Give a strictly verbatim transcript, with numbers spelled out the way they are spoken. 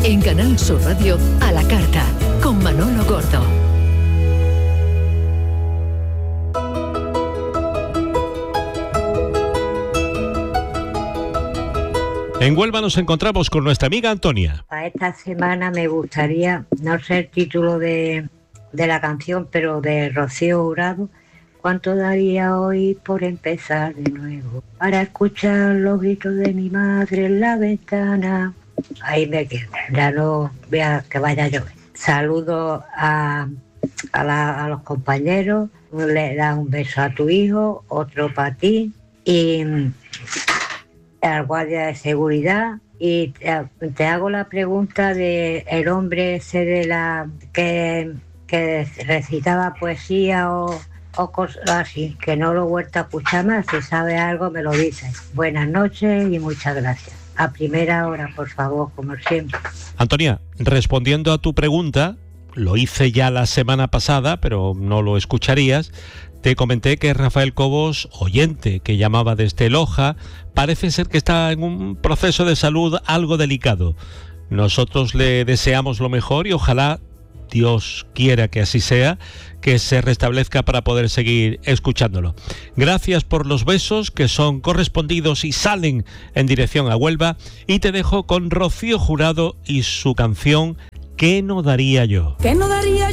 En Canal Sur Radio, a la carta, con Manolo Gordo. En Huelva nos encontramos con nuestra amiga Antonia. Para esta semana me gustaría, no sé el título de, de la canción, pero de Rocío Jurado, ¿cuánto daría hoy por empezar de nuevo? Para escuchar los gritos de mi madre en la ventana. Ahí me quedo, ya no vea que vaya a llover. Saludo a, a, la, a los compañeros, le da un beso a tu hijo, otro para ti, y al guardia de seguridad. Y te, te hago la pregunta de el hombre ese de la que, que recitaba poesía o, o cosas así, que no lo he vuelto a escuchar más. Si sabe algo me lo dice. Buenas noches y muchas gracias. A primera hora, por favor, como siempre. Antonia, respondiendo a tu pregunta, lo hice ya la semana pasada, pero no lo escucharías. Te comenté que Rafael Cobos, oyente que llamaba desde Loja, parece ser que está en un proceso de salud algo delicado. Nosotros le deseamos lo mejor y ojalá Dios quiera que así sea, que se restablezca para poder seguir escuchándolo. Gracias por los besos que son correspondidos y salen en dirección a Huelva, y te dejo con Rocío Jurado y su canción ¿Qué no daría yo? ¿Qué no daría yo?